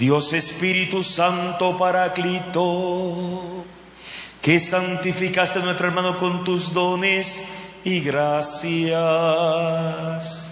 Dios Espíritu Santo Paráclito, que santificaste a nuestro hermano con tus dones y gracias.